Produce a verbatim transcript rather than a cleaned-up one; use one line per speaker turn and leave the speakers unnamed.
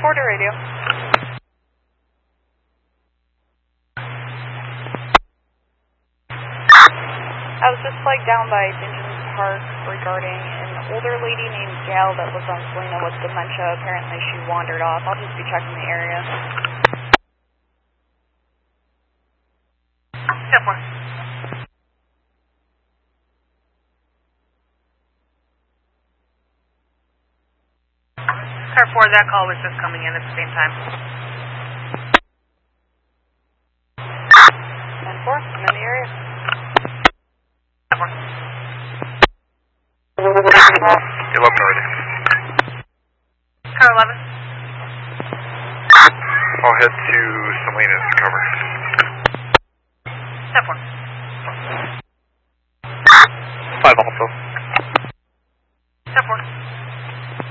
four to radio. I was just flagged down by Dingens Park regarding an older lady named Gail that lives on Selena with dementia. Apparently she wandered off. I'll just be checking the area.
Step one. Car four, that call was just coming in at the same time.
ten four, I'm in the area.
Step one.
eleven already.
Car eleven.
I'll head to Salinas to cover.
Step one.